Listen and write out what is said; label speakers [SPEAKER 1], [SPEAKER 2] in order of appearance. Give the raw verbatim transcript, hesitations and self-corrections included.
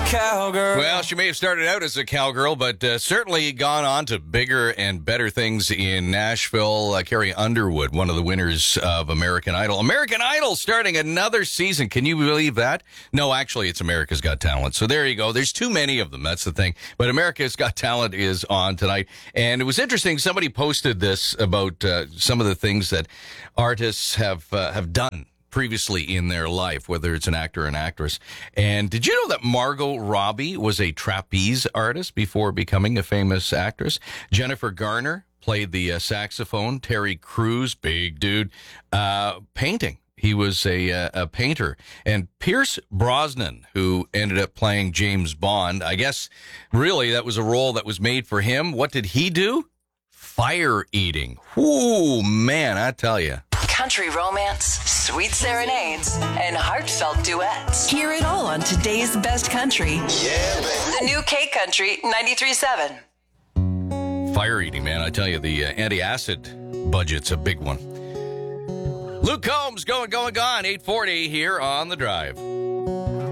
[SPEAKER 1] cowgirl.
[SPEAKER 2] Well, she may have started out as a cowgirl, but uh, certainly gone on to bigger and better things in Nashville. Uh, Carrie Underwood, one of the winners of American Idol. American Idol starting another season. Can you believe that? No, actually, it's America's Got Talent. So there you go. There's too many of them. That's the thing. But America's Got Talent is on tonight. And it was interesting. Somebody posted this about uh, some of the things that artists have uh, have done previously in their life, whether it's an actor or an actress. And did you know that Margot Robbie was a trapeze artist before becoming a famous actress? Jennifer Garner played the uh, saxophone. Terry Crews, big dude, uh, painting. He was a, uh, a painter. And Pierce Brosnan, who ended up playing James Bond, I guess really that was a role that was made for him. What did he do? Fire eating. Ooh, man, I tell you.
[SPEAKER 3] Country romance, sweet serenades, and heartfelt duets.
[SPEAKER 4] Hear it all on today's best country.
[SPEAKER 3] Yeah, baby. The new K Country ninety-three point seven.
[SPEAKER 2] Fire eating, man. I tell you, the uh, anti-acid budget's a big one. Luke Combs going, going, gone. eight forty here on The Drive.